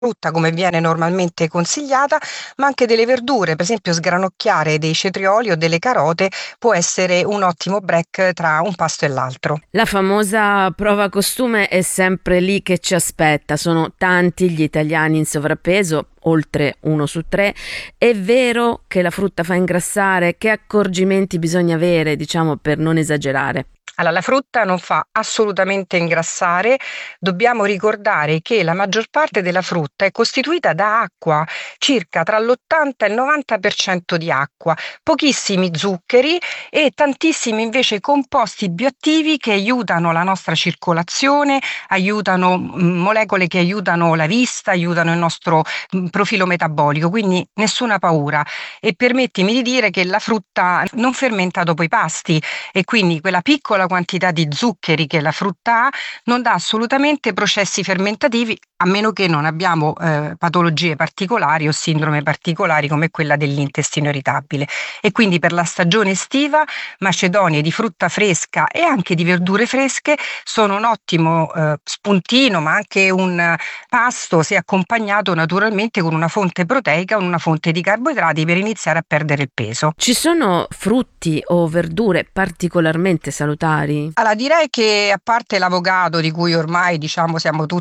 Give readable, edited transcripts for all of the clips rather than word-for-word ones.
frutta come viene normalmente consigliata, ma anche delle verdure, per esempio sgranocchiare dei cetrioli o delle carote può essere un ottimo break tra un pasto e l'altro. La famosa prova costume è sempre lì che ci aspetta. Sono tanti gli italiani in sovrappeso, oltre 1 su 3. È vero che la frutta fa ingrassare? Che accorgimenti bisogna avere, diciamo, per non esagerare? Allora, la frutta non fa assolutamente ingrassare, dobbiamo ricordare che la maggior parte della frutta è costituita da acqua, circa tra l'80 e il 90% di acqua, pochissimi zuccheri e tantissimi invece composti bioattivi che aiutano la nostra circolazione, aiutano molecole che aiutano la vista, aiutano il nostro profilo metabolico, quindi nessuna paura. E permettimi di dire che la frutta non fermenta dopo i pasti e quindi quella piccola quantità di zuccheri che la frutta ha non dà assolutamente processi fermentativi a meno che non abbiamo patologie particolari o sindrome particolari come quella dell'intestino irritabile. E quindi per la stagione estiva macedonie di frutta fresca e anche di verdure fresche sono un ottimo spuntino, ma anche un pasto se accompagnato naturalmente con una fonte proteica o una fonte di carboidrati per iniziare a perdere il peso. Ci sono frutti o verdure particolarmente salutari? Allora, direi che a parte l'avocado, di cui ormai diciamo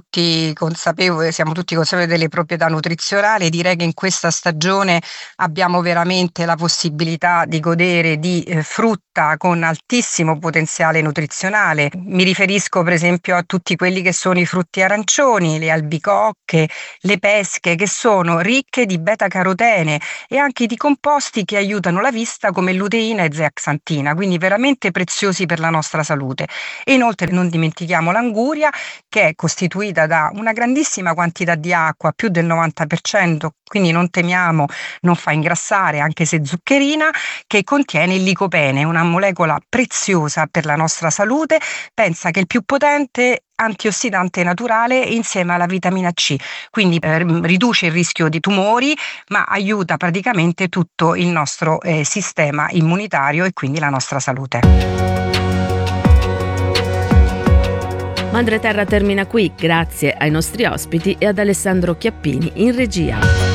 siamo tutti consapevoli delle proprietà nutrizionali, direi che in questa stagione abbiamo veramente la possibilità di godere di frutta con altissimo potenziale nutrizionale. Mi riferisco per esempio a tutti quelli che sono i frutti arancioni, le albicocche, le pesche, che sono ricche di beta-carotene e anche di composti che aiutano la vista come luteina e zeaxantina, quindi veramente preziosi per la nostra salute. E inoltre non dimentichiamo l'anguria, che è costituita da una grandissima quantità di acqua, più del 90%, quindi non temiamo, non fa ingrassare anche se zuccherina, che contiene il licopene, una molecola preziosa per la nostra salute. Pensa che è il più potente antiossidante naturale insieme alla vitamina C, quindi riduce il rischio di tumori, ma aiuta praticamente tutto il nostro sistema immunitario e quindi la nostra salute. Madre Terra termina qui, grazie ai nostri ospiti e ad Alessandro Chiappini in regia.